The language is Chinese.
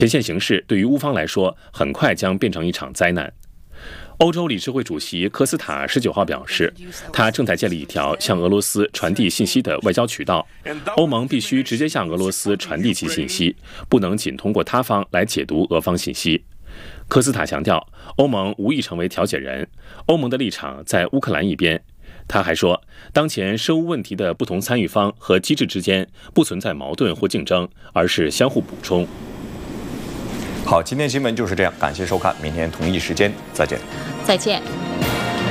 前线形势对于乌方来说，很快将变成一场灾难。欧洲理事会主席科斯塔19号表示，他正在建立一条向俄罗斯传递信息的外交渠道，欧盟必须直接向俄罗斯传递其信息，不能仅通过他方来解读俄方信息。科斯塔强调，欧盟无意成为调解人，欧盟的立场在乌克兰一边。他还说，当前涉乌问题的不同参与方和机制之间不存在矛盾或竞争，而是相互补充。 好，今天新闻就是这样，感谢收看，明天同一时间再见。 再见。